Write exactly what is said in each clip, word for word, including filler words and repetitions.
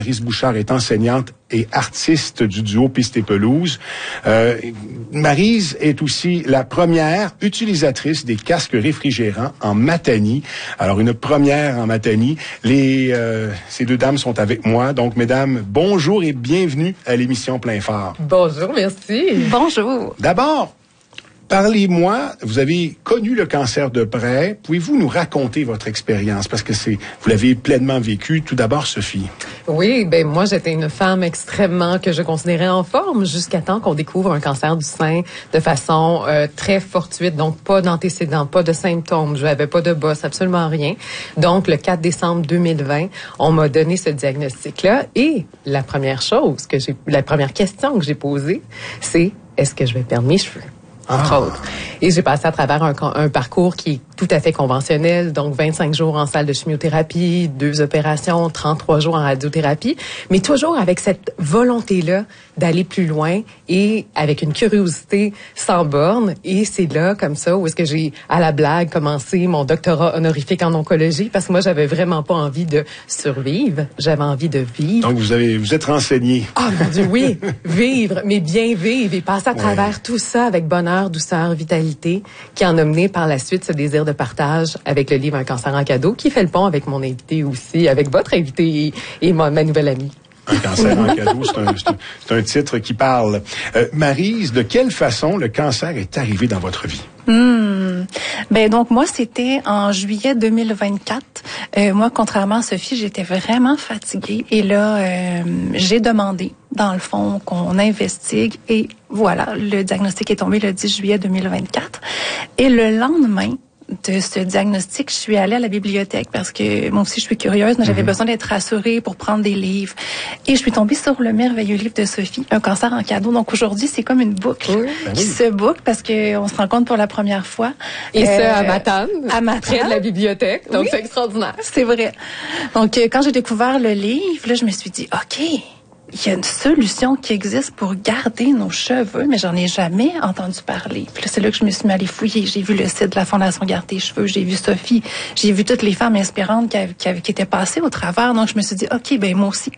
Maryse Bouchard est enseignante et artiste du duo Piste et Pelouse. Euh, Maryse est aussi la première utilisatrice des casques réfrigérants en Matanie. Alors, une première en Matanie. Les, euh, ces deux dames sont avec moi. Donc, mesdames, bonjour et bienvenue à l'émission Plein Phare. Bonjour, merci. Bonjour. D'abord, parlez-moi, vous avez connu le cancer de près. Pouvez-vous nous raconter votre expérience? Parce que c'est, vous l'avez pleinement vécu. Tout d'abord, Sophie. Oui, ben moi, j'étais une femme extrêmement que je considérais en forme jusqu'à temps qu'on découvre un cancer du sein de façon euh, très fortuite. Donc, pas d'antécédents, pas de symptômes. Je n'avais pas de bosse, absolument rien. Donc, le quatre décembre deux mille vingt, on m'a donné ce diagnostic-là. Et la première chose que j'ai, la première question que j'ai posée, c'est est-ce que je vais perdre mes cheveux? Entre ah. autres. Et j'ai passé à travers un, un parcours qui est tout à fait conventionnel, donc vingt-cinq jours en salle de chimiothérapie, deux opérations, trente-trois jours en radiothérapie, mais toujours avec cette volonté-là d'aller plus loin et avec une curiosité sans borne. Et c'est là, comme ça, où est-ce que j'ai, à la blague, commencé mon doctorat honorifique en oncologie, parce que moi, j'avais vraiment pas envie de survivre, j'avais envie de vivre. Donc, vous avez, vous êtes renseigné. Ah, mon Dieu, oui! Vivre, mais bien vivre et passer à travers ouais. tout ça avec bonheur, douceur, vitalité, qui en a mené par la suite ce désir de partage avec le livre Un cancer en cadeau, qui fait le pont avec mon invité aussi, avec votre invité et, et ma, ma nouvelle amie. Un cancer en cadeau, c'est un, c'est un, c'est un titre qui parle. Euh, Maryse, de quelle façon le cancer est arrivé dans votre vie? Hmm. Ben donc moi c'était en juillet deux mille vingt-quatre. Euh, moi contrairement à Sophie, j'étais vraiment fatiguée et là euh, j'ai demandé dans le fond qu'on investigue et voilà, le diagnostic est tombé le dix juillet deux mille vingt-quatre et le lendemain de ce diagnostic, je suis allée à la bibliothèque parce que moi aussi je suis curieuse, mais j'avais mm-hmm. besoin d'être rassurée pour prendre des livres. Et je suis tombée sur le merveilleux livre de Sophie, Un cancer en cadeau. Donc aujourd'hui, c'est comme une boucle oui, ben qui oui. se boucle parce que on se rencontre pour la première fois. Et euh, ça à Matane, à Matane, près de la bibliothèque. Donc oui, c'est extraordinaire. C'est vrai. Donc quand j'ai découvert le livre, là je me suis dit OK. Il y a une solution qui existe pour garder nos cheveux, mais j'en ai jamais entendu parler. Puis là, c'est là que je me suis mis à les fouiller. J'ai vu le site de la Fondation Garde tes cheveux, j'ai vu Sophie, j'ai vu toutes les femmes inspirantes qui, avaient, qui, avaient, qui étaient passées au travers. Donc, je me suis dit, OK, ben moi aussi.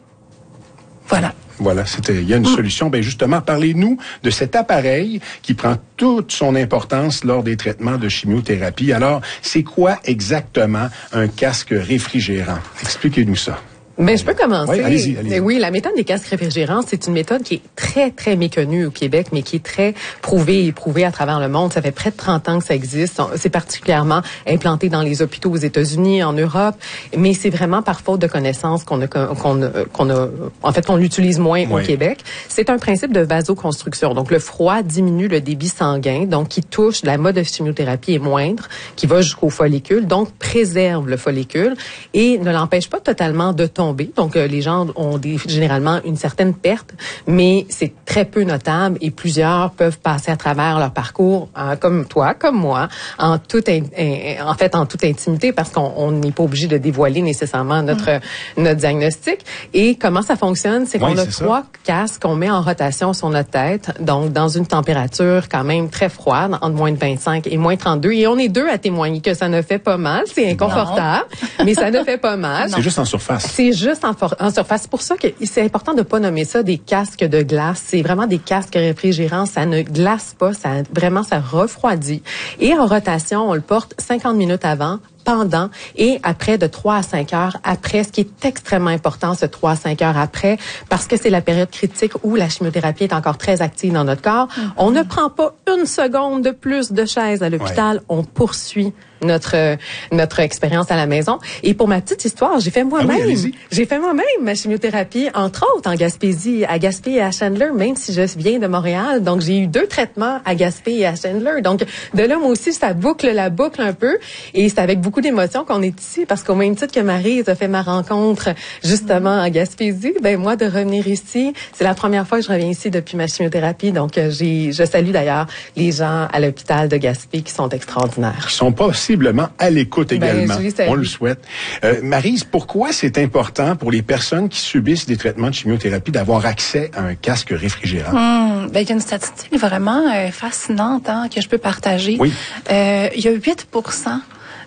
Voilà. Voilà, c'était, il y a une mmh. solution. Ben justement, parlez-nous de cet appareil qui prend toute son importance lors des traitements de chimiothérapie. Alors, c'est quoi exactement un casque réfrigérant? Expliquez-nous ça. Mais je peux commencer. Oui, allez-y, allez-y. Oui, la méthode des casques réfrigérants, c'est une méthode qui est très, très méconnue au Québec, mais qui est très prouvée et éprouvée à travers le monde. Ça fait près de trente ans que ça existe. C'est particulièrement implanté dans les hôpitaux aux États-Unis, en Europe, mais c'est vraiment par faute de connaissances qu'on a, qu'on a, qu'on a, en fait, qu'on l'utilise moins oui. au Québec. C'est un principe de vasoconstruction. Donc, le froid diminue le débit sanguin, donc qui touche, la mode de chimiothérapie est moindre, qui va jusqu'au follicule, donc préserve le follicule et ne l'empêche pas totalement de tomber. Donc, euh, les gens ont des, généralement une certaine perte, mais c'est très peu notable et plusieurs peuvent passer à travers leur parcours, euh, comme toi, comme moi, en toute, in, in, en fait, en toute intimité, parce qu'on n'est pas obligé de dévoiler nécessairement notre mmh. notre diagnostic. Et comment ça fonctionne, c'est qu'on oui, a c'est trois ça. casques qu'on met en rotation sur notre tête, donc dans une température quand même très froide, entre moins de vingt-cinq et moins trente-deux. Et on est deux à témoigner que ça ne fait pas mal, c'est inconfortable, non. mais ça ne fait pas mal. C'est juste en surface. C'est juste en, for- en surface. C'est pour ça que c'est important de pas nommer ça des casques de glace. C'est vraiment des casques réfrigérants. Ça ne glace pas. Ça vraiment, ça refroidit. Et en rotation, on le porte cinquante minutes avant, pendant et après de trois à cinq heures après, ce qui est extrêmement important, ce trois à cinq heures après, parce que c'est la période critique où la chimiothérapie est encore très active dans notre corps. Mm-hmm. On ne prend pas une seconde de plus de chaise à l'hôpital. Ouais. On poursuit notre notre expérience à la maison. Et pour ma petite histoire, j'ai fait moi-même. Ah oui, j'ai fait moi-même ma chimiothérapie, entre autres en Gaspésie, à Gaspé et à Chandler, même si je viens de Montréal. Donc, j'ai eu deux traitements à Gaspé et à Chandler. Donc, de là, moi aussi, ça boucle la boucle un peu. Et c'est avec beaucoup d'émotion qu'on est ici, parce qu'au même titre que Maryse a fait ma rencontre, justement, à Gaspésie, ben moi, de revenir ici, c'est la première fois que je reviens ici depuis ma chimiothérapie. Donc, j'ai, je salue d'ailleurs les gens à l'hôpital de Gaspé qui sont extraordinaires. Qui sont pas aussi à l'écoute également. Ben, on le souhaite. Euh, Maryse, pourquoi c'est important pour les personnes qui subissent des traitements de chimiothérapie d'avoir accès à un casque réfrigérant? Hum, ben, il y a une statistique vraiment euh, fascinante hein, que je peux partager. Oui. Euh, il y a huit pour cent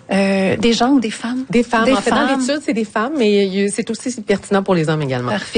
Euh, des gens ou des femmes? Des femmes. Des en fait, femmes. dans l'étude, c'est des femmes, mais c'est aussi pertinent pour les hommes également. Parfait.